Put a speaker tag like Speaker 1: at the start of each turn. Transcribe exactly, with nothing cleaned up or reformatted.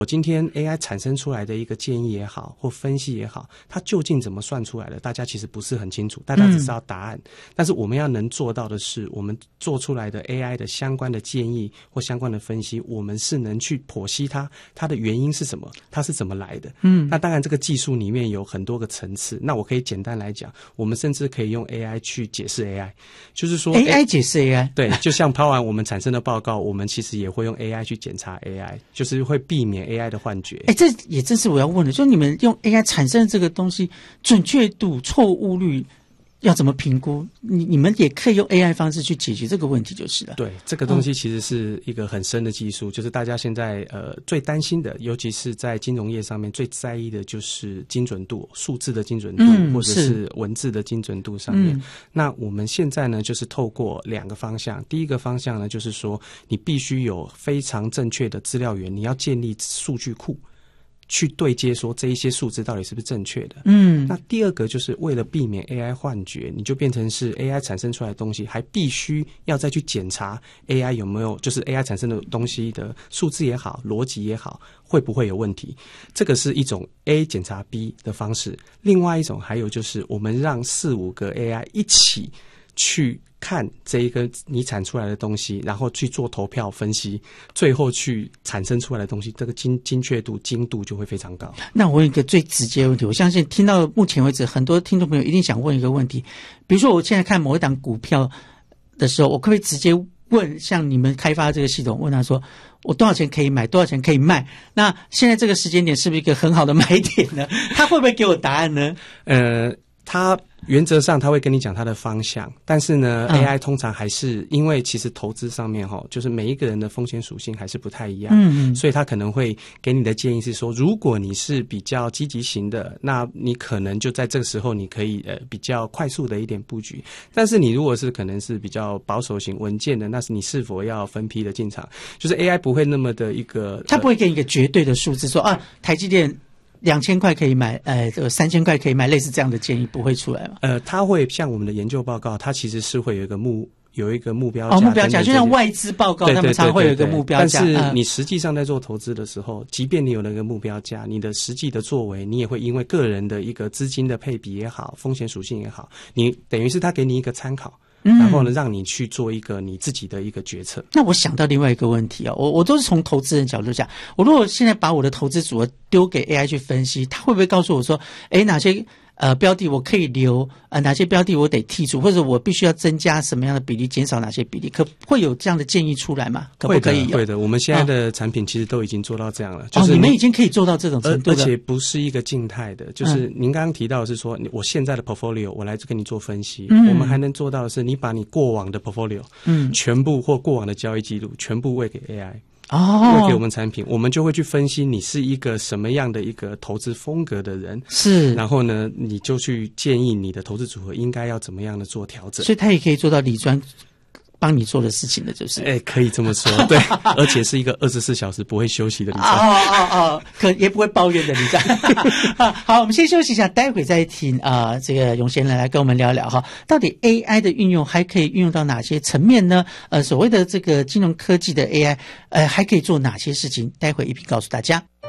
Speaker 1: 我今天 A I 产生出来的一个建议也好，或分析也好，它究竟怎么算出来的，大家其实不是很清楚，大家只知道答案。嗯、但是我们要能做到的是，我们做出来的 A I 的相关的建议或相关的分析，我们是能去剖析它，它的原因是什么，它是怎么来的。嗯，那当然这个技术里面有很多个层次。那我可以简单来讲，我们甚至可以用 A I 去解释 A I， 就是说
Speaker 2: A I 解释 A I，
Speaker 1: 对，就像抛完我们产生的报告，我们其实也会用 A I 去检查 A I， 就是会避免A I 的幻觉。
Speaker 2: 哎，这也正是我要问的，就是你们用 A I 产生的这个东西，准确度、错误率要怎么评估？你你们也可以用 A I 方式去解决这个问题，就是了。
Speaker 1: 对，这个东西其实是一个很深的技术，嗯、就是大家现在呃最担心的，尤其是在金融业上面最在意的就是精准度、数字的精准度，嗯、或者是文字的精准度上面。嗯、那我们现在呢，就是透过两个方向。第一个方向呢，就是说你必须有非常正确的资料源，你要建立数据库。去对接说这一些数字到底是不是正确的。嗯，那第二个就是为了避免 A I 幻觉，你就变成是 A I 产生出来的东西还必须要再去检查 A I 有没有，就是 A I 产生的东西的数字也好，逻辑也好，会不会有问题。这个是一种 A 检查 B 的方式。另外一种还有就是我们让四五个 A I 一起去看这一个你产出来的东西，然后去做投票分析，最后去产生出来的东西，这个精精确度、精度就会非常高。
Speaker 2: 那我问一个最直接的问题，我相信听到目前为止，很多听众朋友一定想问一个问题，比如说我现在看某一档股票的时候，我可不可以直接问像你们开发这个系统，问他说我多少钱可以买，多少钱可以卖？那现在这个时间点是不是一个很好的买点呢？他会不会给我答案呢？
Speaker 1: 呃，他原则上他会跟你讲他的方向，但是呢、嗯、A I 通常还是因为其实投资上面齁，就是每一个人的风险属性还是不太一样，嗯，所以他可能会给你的建议是说，如果你是比较积极型的，那你可能就在这个时候你可以呃比较快速的一点布局，但是你如果是可能是比较保守型稳健的，那是你是否要分批的进场，就是 A I 不会那么的一个，
Speaker 2: 他不会给你一个绝对的数字说啊台积电两千块可以买，呃，这个三千块可以买，类似这样的建议不会出来吗？
Speaker 1: 呃，它会像我们的研究报告，它其实是会有一个目有一个目标价，
Speaker 2: 哦，目标价就像外资报告，他们常会有一个目标价。
Speaker 1: 但是你实际上在做投资的时候，嗯、即便你有那个目标价，你的实际的作为，你也会因为个人的一个资金的配比也好，风险属性也好，你等于是他给你一个参考。然后呢，让你去做一个你自己的一个决策。
Speaker 2: 那我想到另外一个问题啊，我我都是从投资人角度讲，我如果现在把我的投资组合丢给 A I 去分析，他会不会告诉我说，诶，哪些呃标的我可以留，呃哪些标的我得剔除，或者我必须要增加什么样的比例，减少哪些比例，可会有这样的建议出来吗？可不可以有？
Speaker 1: 会的，会的。我们现在的产品其实都已经做到这样了，哦、就是
Speaker 2: 你, 哦、你们已经可以做到这种程度了，
Speaker 1: 而且不是一个静态的，就是您刚刚提到的是说，我现在的 portfolio 我来跟你做分析，嗯、我们还能做到的是，你把你过往的 portfolio， 嗯，全部或过往的交易记录全部喂给 A I。哦，喂给我们产品，我们就会去分析你是一个什么样的一个投资风格的人，
Speaker 2: 是，
Speaker 1: 然后呢，你就去建议你的投资组合应该要怎么样的做调整。
Speaker 2: 所以他也可以做到理专帮你做的事情的，就是，
Speaker 1: 哎，可以这么说，对，而且是一个二十四小时不会休息的理专，
Speaker 2: 哦哦哦，可也不会抱怨的理专。好，我们先休息一下，待会再听啊、呃，这个永贤来跟我们聊聊哈，到底 A I 的运用还可以运用到哪些层面呢？呃，所谓的这个金融科技的 A I， 呃，还可以做哪些事情？待会一并告诉大家。